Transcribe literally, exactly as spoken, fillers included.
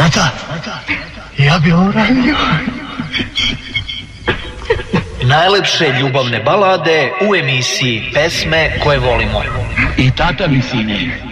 Nata, ja bi ovo radio. Najlepše ljubavne balade u emisiji Pesme koje volimo. I tata mi, sine.